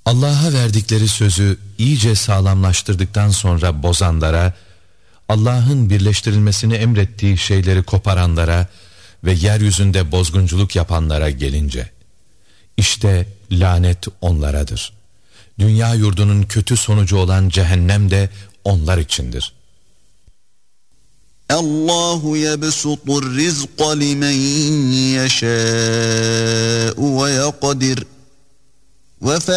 Allah'a verdikleri sözü iyice sağlamlaştırdıktan sonra bozanlara, Allah'ın birleştirilmesini emrettiği şeyleri koparanlara ve yeryüzünde bozgunculuk yapanlara gelince, işte lanet onlaradır. Dünya yurdunun kötü sonucu olan cehennem de onlar içindir. Allahu yebsutur rizqa limen yeşâ'u ve yaqdir.